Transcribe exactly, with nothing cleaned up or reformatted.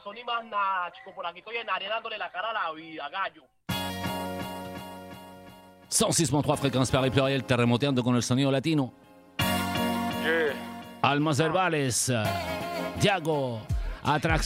pasó ni más nada, chico. Por aquí estoy en área dándole la cara a la vida, gallo. ciento seis punto tres Frecuencia Paris Pluriel, terremoteando con el sonido latino. Yeah. Almas Verbales, Diago, Atracción.